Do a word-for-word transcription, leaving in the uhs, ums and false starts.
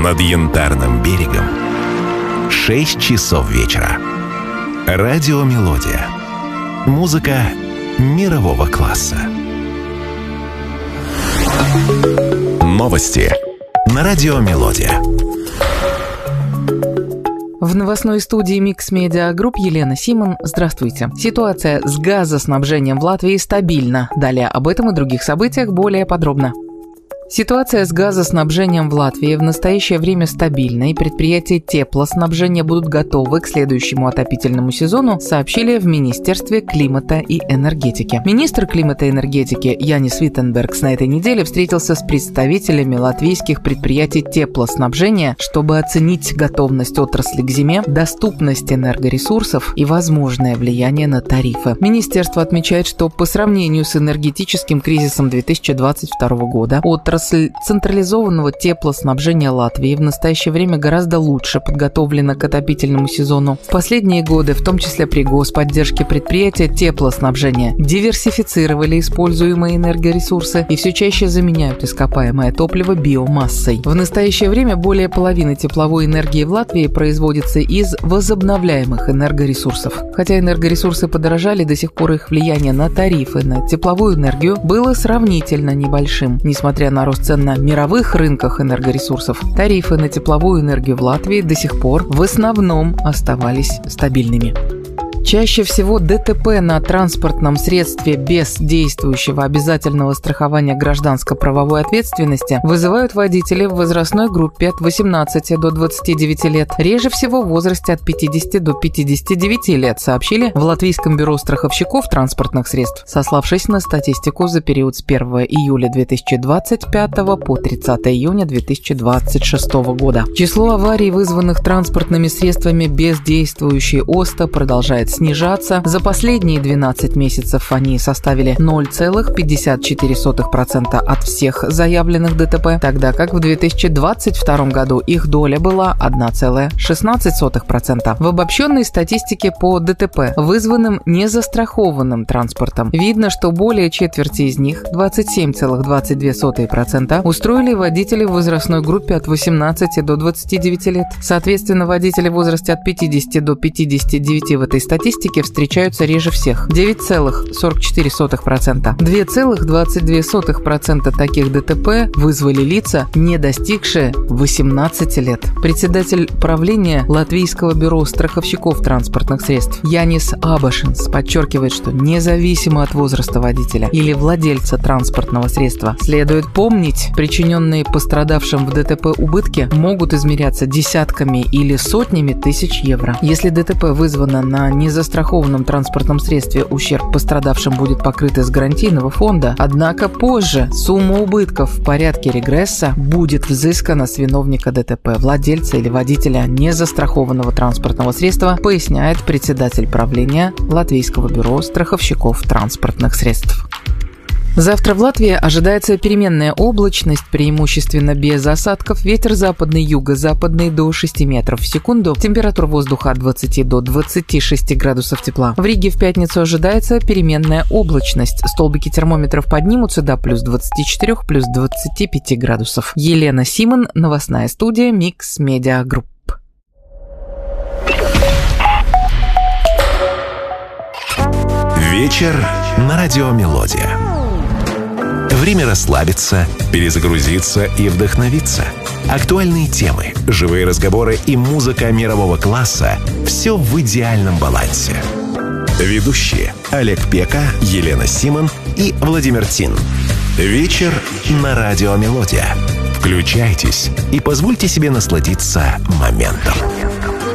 Над Янтарным берегом шесть часов вечера. Радио «Мелодия». Музыка мирового класса. Новости на радио «Мелодия». В новостной студии Mix Media Group Елена Симон. Здравствуйте. Ситуация с газоснабжением в Латвии стабильна. Далее об этом и других событиях более подробно. Ситуация с газоснабжением в Латвии в настоящее время стабильна, и предприятия теплоснабжения будут готовы к следующему отопительному сезону, сообщили в Министерстве климата и энергетики. Министр климата и энергетики Янис Виттенбергс на этой неделе встретился с представителями латвийских предприятий теплоснабжения, чтобы оценить готовность отрасли к зиме, доступность энергоресурсов и возможное влияние на тарифы. Министерство отмечает, что по сравнению с энергетическим кризисом две тысячи двадцать второго года отрасль централизованного теплоснабжения Латвии в настоящее время гораздо лучше подготовлена к отопительному сезону. В последние годы, в том числе при господдержке предприятия теплоснабжения, диверсифицировали используемые энергоресурсы и все чаще заменяют ископаемое топливо биомассой. В настоящее время более половины тепловой энергии в Латвии производится из возобновляемых энергоресурсов. Хотя энергоресурсы подорожали, до сих пор их влияние на тарифы на тепловую энергию было сравнительно небольшим. Несмотря на рост цен на мировых рынках энергоресурсов, тарифы на тепловую энергию в Латвии до сих пор в основном оставались стабильными. Чаще всего ДТП на транспортном средстве без действующего обязательного страхования гражданско-правовой ответственности вызывают водители в возрастной группе от восемнадцати до двадцати девяти лет, реже всего в возрасте от пятидесяти до пятидесяти девяти лет, сообщили в Латвийском бюро страховщиков транспортных средств, сославшись на статистику за период с первого июля две тысячи двадцать пятого по тридцатое июня две тысячи двадцать шестого года. Число аварий, вызванных транспортными средствами без действующей ОСТА, продолжает снижаться. За последние двенадцать месяцев они составили ноль целых пятьдесят четыре сотых процента от всех заявленных ДТП, тогда как в две тысячи двадцать втором году их доля была одна целая шестнадцать сотых процента. В обобщенной статистике по ДТП, вызванным незастрахованным транспортом, видно, что более четверти из них, двадцать семь целых двадцать две сотых процента, устроили водители в возрастной группе от восемнадцати до двадцати девяти лет. Соответственно, водители в возрасте от пятидесяти до пятидесяти девяти в этой статистике встречаются реже всех – девять целых сорок четыре сотых процента. два целых двадцать две сотых процента таких ДТП вызвали лица, не достигшие восемнадцати лет. Председатель правления Латвийского бюро страховщиков транспортных средств Янис Абашинс подчеркивает, что независимо от возраста водителя или владельца транспортного средства, следует помнить, причиненные пострадавшим в ДТП убытки могут измеряться десятками или сотнями тысяч евро. Если ДТП вызвано на незастрахованном транспортном средстве, ущерб пострадавшим будет покрыт из гарантийного фонда, однако позже сумма убытков в порядке регресса будет взыскана с виновника ДТП, владельца или водителя незастрахованного транспортного средства, поясняет председатель правления Латвийского бюро страховщиков транспортных средств. Завтра в Латвии ожидается переменная облачность, преимущественно без осадков, ветер западный, юго-западный до шести метров в секунду, температура воздуха от двадцати до двадцати шести градусов тепла. В Риге в пятницу ожидается переменная облачность, столбики термометров поднимутся до плюс двадцати четырёх, плюс двадцати пяти градусов. Елена Симон, новостная студия Mix Media Group. Вечер на радио «Мелодия». Время расслабиться, перезагрузиться и вдохновиться. Актуальные темы, живые разговоры и музыка мирового класса – все в идеальном балансе. Ведущие Олег Пека, Елена Симон и Владимир Тин. Вечер на радио «Мелодия». Включайтесь и позвольте себе насладиться моментом.